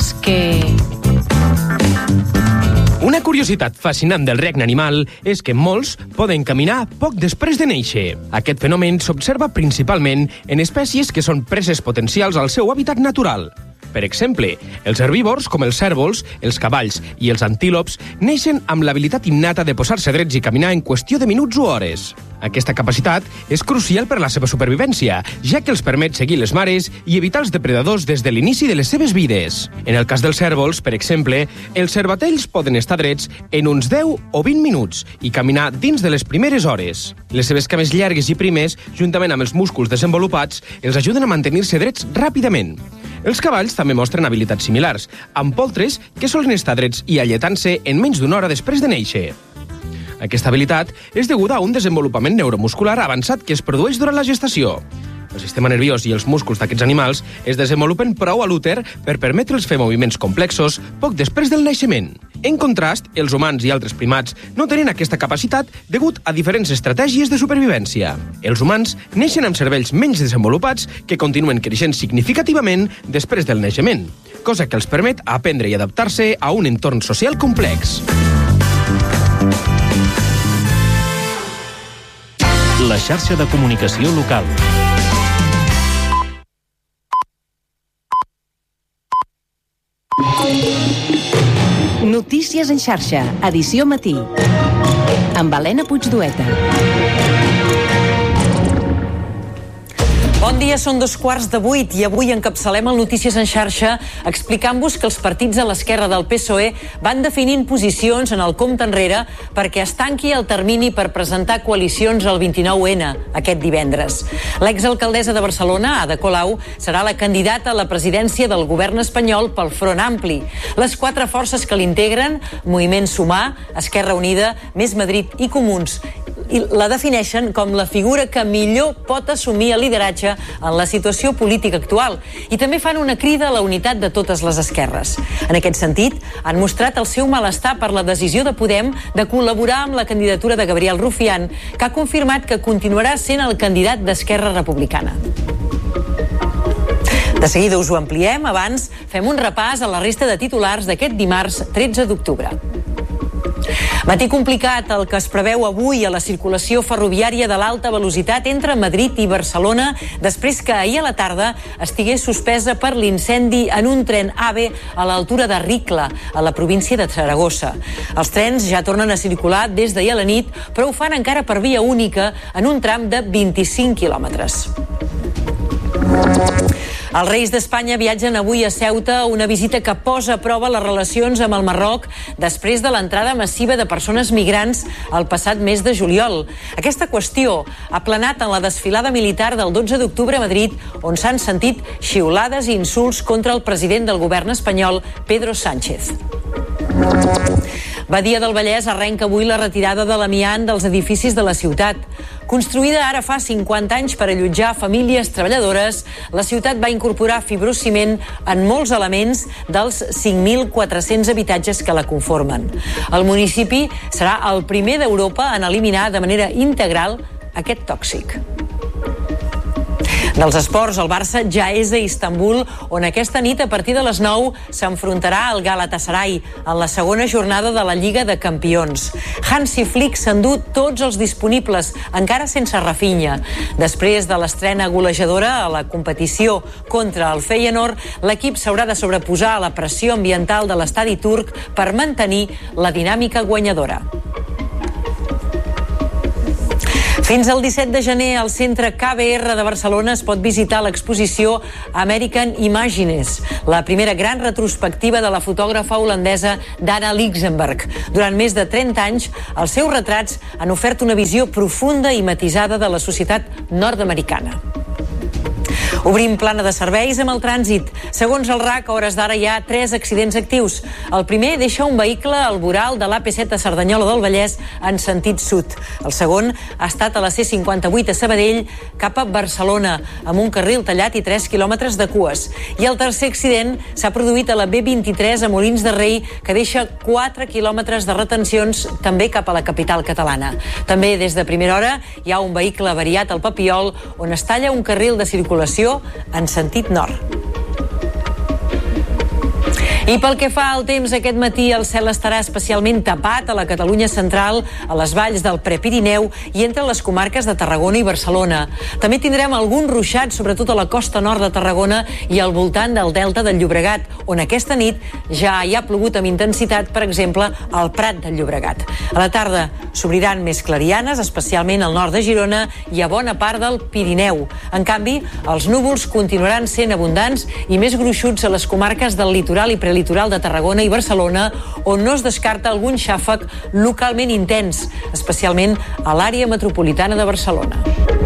és que... Una curiositat fascinant del regne animal és que molts poden caminar poc després de néixer. Aquest fenomen s'observa principalment en espècies que són preses potencials al seu hàbitat natural. Per exemple, els herbívors, com els cérvols, els cavalls i els antílops, neixen amb l'habilitat innata de posar-se drets i caminar en qüestió de minuts o hores. Aquesta capacitat és crucial per la seva supervivència, ja que els permet seguir les mares i evitar els depredadors des de l'inici de les seves vides. En el cas dels cérvols, per exemple, els cervatells poden estar drets en uns 10 o 20 minuts i caminar dins de les primeres hores. Les seves cames llargues i primes, juntament amb els músculs desenvolupats, els ajuden a mantenir-se drets ràpidament. Els cavalls també mostren habilitats similars, amb poltres que solen estar drets i alletant-se en menys d'una hora després de néixer. Aquesta habilitat és deguda a un desenvolupament neuromuscular avançat que es produeix durant la gestació. El sistema nerviós i els músculs d'aquests animals es desenvolupen prou a l'úter per permetre'ls fer moviments complexos poc després del naixement. En contrast, els humans i altres primats no tenen aquesta capacitat degut a diferents estratègies de supervivència. Els humans neixen amb cervells menys desenvolupats que continuen creixent significativament després del naixement, cosa que els permet aprendre i adaptar-se a un entorn social complex. La xarxa de comunicació local. Notícies en xarxa, edició matí. Amb Helena Puigdueta. Bon dia, són 7:15 i avui encapçalem el Notícies en xarxa explicant-vos que els partits de l'esquerra del PSOE van definint posicions en el compte enrere perquè es tanqui el termini per presentar coalicions al 29N aquest divendres. L'exalcaldessa de Barcelona, Ada Colau, serà la candidata a la presidència del govern espanyol pel Front Ampli. Les 4 forces que l'integren, Moviment Sumar, Esquerra Unida, Més Madrid i Comuns, i la defineixen com la figura que millor pot assumir el lideratge en la situació política actual i també fan una crida a la unitat de totes les esquerres. En aquest sentit, han mostrat el seu malestar per la decisió de Podem de col·laborar amb la candidatura de Gabriel Rufián, que ha confirmat que continuarà sent el candidat d'Esquerra Republicana. De seguida us ho ampliem, abans fem un repàs a la resta de titulars d'aquest dimarts 13 d'octubre. Matí complicat el que es preveu avui a la circulació ferroviària de l'alta velocitat entre Madrid i Barcelona després que ahir a la tarda estigués suspesa per l'incendi en un tren AVE a l'altura de Ricla, a la província de Saragossa. Els trens ja tornen a circular des d'ahir a la nit, però ho fan encara per via única en un tram de 25 quilòmetres. Els reis d'Espanya viatgen avui a Ceuta, una visita que posa a prova les relacions amb el Marroc després de l'entrada massiva de persones migrants el passat mes de juliol. Aquesta qüestió ha planat en la desfilada militar del 12 d'octubre a Madrid, on s'han sentit xiulades i insults contra el president del govern espanyol, Pedro Sánchez. Badia del Vallès arrenca avui la retirada de l'amiant dels edificis de la ciutat. Construïda ara fa 50 anys per allotjar famílies treballadores, la ciutat va incorporar fibrociment en molts elements dels 5.400 habitatges que la conformen. El municipi serà el primer d'Europa en eliminar de manera integral aquest tòxic. Dels esports, el Barça ja és a Istanbul, on aquesta nit a partir de les 9 s'enfrontarà al Galatasaray en la segona jornada de la Lliga de Campions. Hansi Flick s'endú tots els disponibles, encara sense Rafinha. Després de l'estrena golejadora a la competició contra el Feyenoord, l'equip s'haurà de sobreposar a la pressió ambiental de l'estadi turc per mantenir la dinàmica guanyadora. Fins al 17 de gener, al Centre KBR de Barcelona es pot visitar l'exposició American Imagines, la primera gran retrospectiva de la fotògrafa holandesa Dana Lichtenberg. Durant més de 30 anys, els seus retrats han ofert una visió profunda i matisada de la societat nord-americana. Obrim plana de serveis amb el trànsit. Segons el RAC, a hores d'ara hi ha 3 accidents actius. El primer deixa un vehicle al voral de l'AP7 a Cerdanyola del Vallès en sentit sud. El segon ha estat a la C58 a Sabadell cap a Barcelona, amb un carril tallat i 3 quilòmetres de cues. I el tercer accident s'ha produït a la B23 a Molins de Rei, que deixa 4 quilòmetres de retencions també cap a la capital catalana. També des de primera hora hi ha un vehicle avariat al Papiol, on es talla un carril de circulació en sentit nord. I pel que fa al temps, aquest matí el cel estarà especialment tapat a la Catalunya central, a les valls del Prepirineu i entre les comarques de Tarragona i Barcelona. També tindrem algun ruixat, sobretot a la costa nord de Tarragona i al voltant del Delta del Llobregat, on aquesta nit ja hi ha plogut amb intensitat, per exemple, al Prat del Llobregat. A la tarda s'obriran més clarianes, especialment al nord de Girona i a bona part del Pirineu. En canvi, els núvols continuaran sent abundants i més gruixuts a les comarques del litoral i prelitoral de Tarragona i Barcelona, on no es descarta algun xàfec localment intens, especialment a l'àrea metropolitana de Barcelona.